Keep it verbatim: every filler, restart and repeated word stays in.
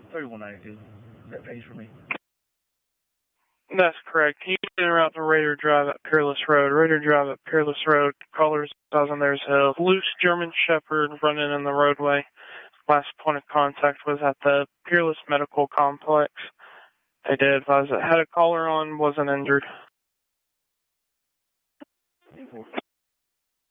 thirty-one ninety-two. Is that pays for me? That's correct. Can you interrupt the Raider Drive at Peerless Road? Raider Drive at Peerless Road. Callers thousand there's a loose German Shepherd running in the roadway. Last point of contact was at the Peerless Medical Complex. They did advise it had a collar on, wasn't injured.